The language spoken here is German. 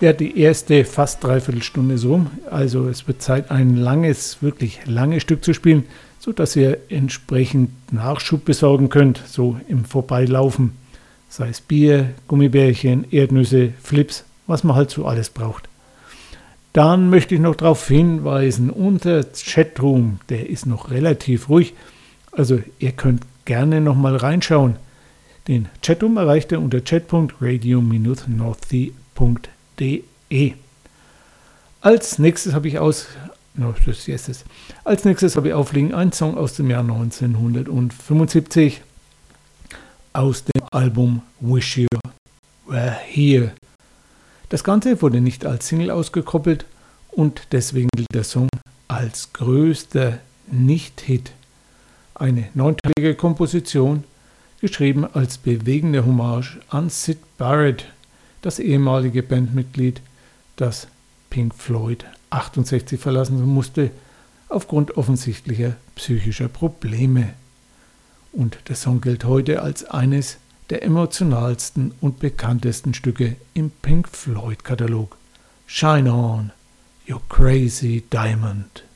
Ja, die erste fast Dreiviertelstunde ist rum. Also es wird Zeit, ein wirklich langes Stück zu spielen, sodass ihr entsprechend Nachschub besorgen könnt, so im Vorbeilaufen. Sei es Bier, Gummibärchen, Erdnüsse, Flips, was man halt so alles braucht. Dann möchte ich noch darauf hinweisen, unser Chatroom, der ist noch relativ ruhig. Also ihr könnt gerne nochmal reinschauen. Den Chatroom erreicht ihr unter chat.radio-nordsee.de. Als nächstes habe ich aufliegen einen Song aus dem Jahr 1975 aus dem Album Wish You Were Here. Das Ganze wurde nicht als Single ausgekoppelt und deswegen gilt der Song als größter Nicht-Hit. Eine 9-teilige Komposition, geschrieben als bewegende Hommage an Syd Barrett, das ehemalige Bandmitglied, das Pink Floyd 68 verlassen musste, aufgrund offensichtlicher psychischer Probleme. Und der Song gilt heute als eines der emotionalsten und bekanntesten Stücke im Pink Floyd-Katalog. Shine on, you crazy diamond.